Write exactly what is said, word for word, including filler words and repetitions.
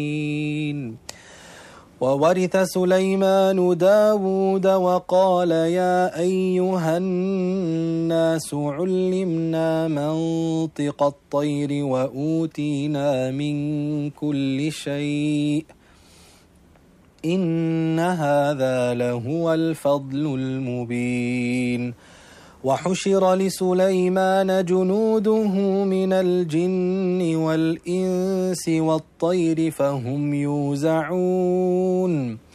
وورث سليمان داود وقال يا أيها الناس علمنا منطق الطير وأوتينا من كل شيء إن هذا لهو الفضل المبين. وحشر لسليمان جنوده من الجن والإنس والطير فهم يوزعون